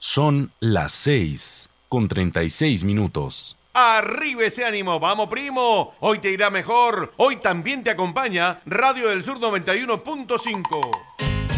Son las 6:36. ¡Arriba ese ánimo! ¡Vamos, primo! Hoy te irá mejor. Hoy también te acompaña Radio del Sur 91.5.